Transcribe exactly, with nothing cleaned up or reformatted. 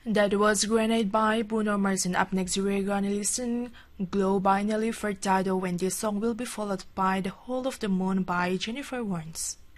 That was Grenade by Bruno Mars, and up next we're gonna listen Glow by Nelly Furtado, and this song will be followed by The Whole of the Moon by Jennifer Warnes.